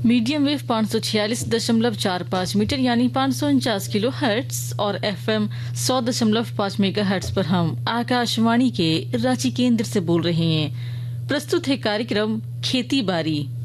Medium wave 546.45 metre यानी 549 kilo hertz और FM 100.5 mega hertz पर हम आकाशवाणी के रांची केंद्र से बोल रहे हैं। प्रस्तुत है कार्यक्रम खेती बारी।